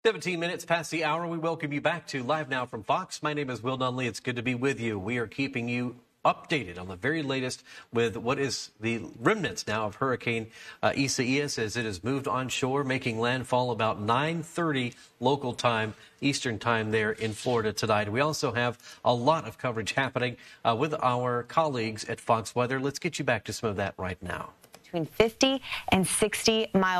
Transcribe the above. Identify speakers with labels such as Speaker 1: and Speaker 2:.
Speaker 1: 17 minutes past the hour. We welcome you back to Live Now from Fox. My name is Will Nunley. It's good to be with you. We are keeping you updated on the very latest with what is the remnants now of Hurricane Isaias as it has moved onshore, making landfall about 9:30 local time, Eastern time there in Florida tonight. We also have a lot of coverage happening with our colleagues at Fox Weather. Let's get you back to some of that right now.
Speaker 2: Between 50 and 60 miles.